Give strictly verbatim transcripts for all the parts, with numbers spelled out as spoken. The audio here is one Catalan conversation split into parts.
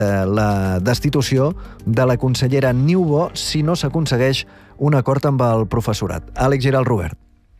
eh, la destitució de la consellera Niubó si no s'aconsegueix un acord amb el professorat. Àlex Giral, Robert.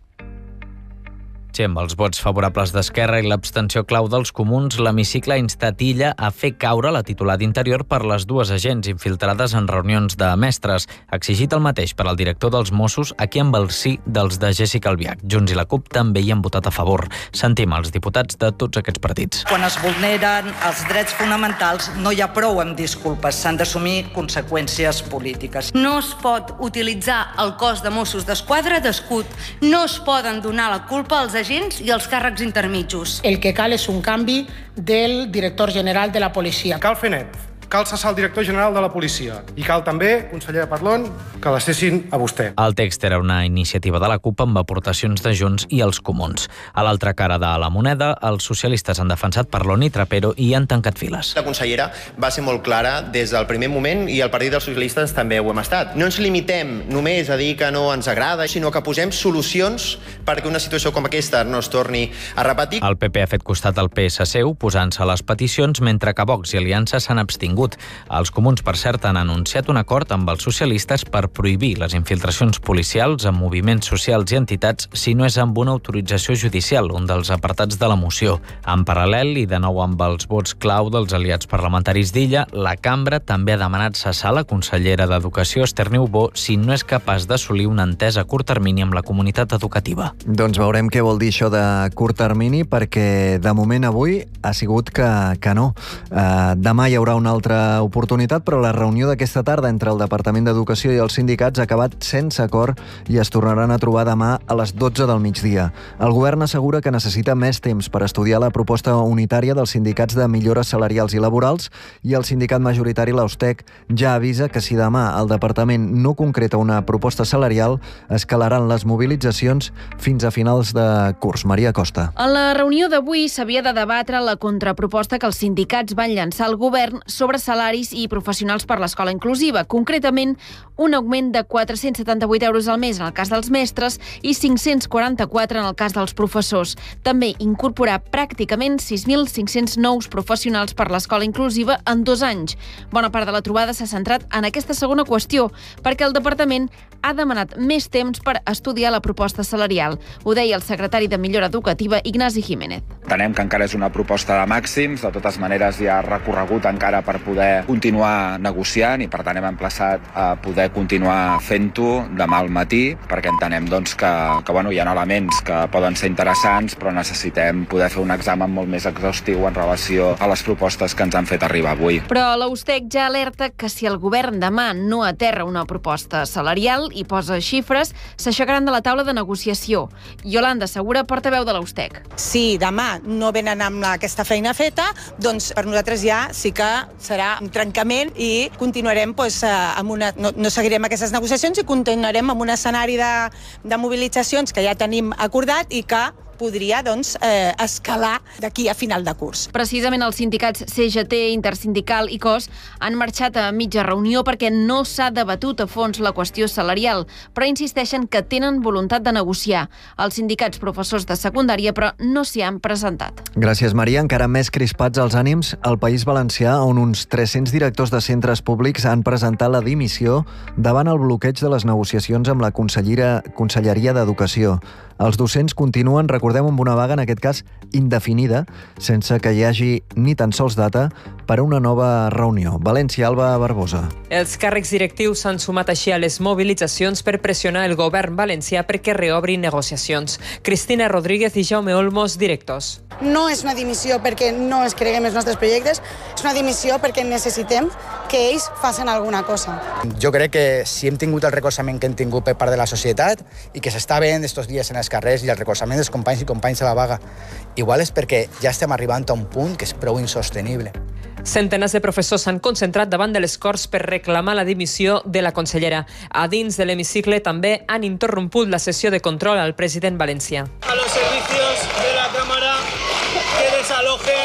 Sí, amb els vots favorables d'Esquerra i l'abstenció clau dels comuns, l'hemicicle ha instat Illa a fer caure la titular d'Interior per les dues agents infiltrades en reunions de mestres. Ha exigit el mateix per al director dels Mossos, aquí amb el sí dels de Jéssica Albiach. Junts i la CUP també hi han votat a favor. Sentim els diputats de tots aquests partits. Quan es vulneren els drets fonamentals no hi ha prou amb disculpes, s'han d'assumir conseqüències polítiques. No es pot utilitzar el cos de Mossos d'Esquadra d'escut, no es poden donar la culpa als agents i els càrrecs intermitjos. El que cal és un canvi del director general de la policia. Cal fer net, cal cessar el director general de la policia i cal també, consellera Parlon, que la cessin a vostè. El text era una iniciativa de la CUP amb aportacions de Junts i els comuns. A l'altra cara de la moneda, els socialistes han defensat Parlon i Trapero i han tancat files. La consellera va ser molt clara des del primer moment i el Partit dels Socialistes també ho hem estat. No ens limitem només a dir que no ens agrada, sinó que posem solucions perquè una situació com aquesta no es torni a repetir. El P P ha fet costat al P S C oposant-se a les peticions, mentre que Vox i Aliança s'han abstingut. Els comuns, per cert, han anunciat un acord amb els socialistes per prohibir les infiltracions policials en moviments socials i entitats si no és amb una autorització judicial, un dels apartats de la moció. En paral·lel, i de nou amb els vots clau dels aliats parlamentaris d'Illa, la cambra també ha demanat cessar la consellera d'Educació, Esther Niubó, si no és capaç d'assolir una entesa a curt termini amb la comunitat educativa. Doncs veurem què vol dir això de curt termini, perquè de moment avui ha sigut que, que no. Uh, demà hi haurà una altra oportunitat, però la reunió d'aquesta tarda entre el Departament d'Educació i els sindicats ha acabat sense acord i es tornaran a trobar demà a les dotze del migdia. El govern assegura que necessita més temps per estudiar la proposta unitària dels sindicats de millores salarials i laborals i el sindicat majoritari, l'Austec, ja avisa que si demà el departament no concreta una proposta salarial, escalaran les mobilitzacions fins a finals de curs. Maria Costa. A la reunió d'avui s'havia de debatre la contraproposta que els sindicats van llançar al govern sobre salaris i professionals per l'escola inclusiva, concretament un augment de quatre-cents setanta-vuit euros al mes en el cas dels mestres i cinc-cents quaranta-quatre en el cas dels professors. També incorporar pràcticament sis mil cinc-cents nous professionals per l'escola inclusiva en dos anys. Bona part de la trobada s'ha centrat en aquesta segona qüestió, perquè el departament ha demanat més temps per estudiar la proposta salarial. Ho deia el secretari de Millora Educativa, Ignasi Jiménez. Entenem que encara és una proposta de màxims, de totes maneres hi ha recorregut encara per poder continuar negociant i per tant hem emplaçat a poder continuar fent-ho demà al matí, perquè entenem doncs, que, que bueno, hi ha elements que poden ser interessants, però necessitem poder fer un examen molt més exhaustiu en relació a les propostes que ens han fet arribar avui. Però l'Austec ja alerta que si el govern demà no aterra una proposta salarial i posa xifres, s'aixecaran de la taula de negociació. Yolanda Segura, portaveu de l'Austec. Si demà no venen amb aquesta feina feta, doncs per nosaltres ja sí que serà un trencament i continuarem doncs, amb una, no, no seguirem aquestes negociacions i continuarem amb un escenari de, de mobilitzacions que ja tenim acordat i que podria doncs, eh, escalar d'aquí a final de curs. Precisament els sindicats C G T, Intersindical i C O S han marxat a mitja reunió perquè no s'ha debatut a fons la qüestió salarial, però insisteixen que tenen voluntat de negociar. Els sindicats professors de secundària, però, no s'hi han presentat. Gràcies, Maria. Encara més crispats els ànims al País Valencià, on uns tres-cents directors de centres públics han presentat la dimissió davant el bloqueig de les negociacions amb la Consellera, Conselleria d'Educació. Els docents continuen, recordem, amb una vaga, en aquest cas indefinida, sense que hi hagi ni tan sols data per a una nova reunió. València, Alba Barbosa. Els càrrecs directius s'han sumat així a les mobilitzacions per pressionar el govern valencià perquè reobri negociacions. Cristina Rodríguez i Jaume Olmos, directors. No és una dimissió perquè no es creguem els nostres projectes, és una dimissió perquè necessitem que ells facin alguna cosa. Jo crec que si hem tingut el recolzament que hem tingut per part de la societat i que s'està veient estos dies en els carrers i el recolzament dels companys i companys a la vaga, igual és perquè ja estem arribant a un punt que és prou insostenible. Centenars de professors s'han concentrat davant de les Corts per reclamar la dimissió de la consellera. A dins de l'hemicicle també han interromput la sessió de control al president valencià. A los servicios de la Cámara que desalojen,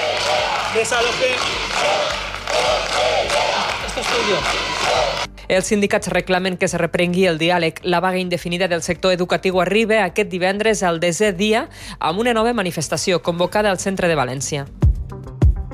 desalojen. Esto es tuyo. Els sindicats reclamen que es reprengui el diàleg. La vaga indefinida del sector educatiu arriba aquest divendres al desè dia amb una nova manifestació convocada al centre de València.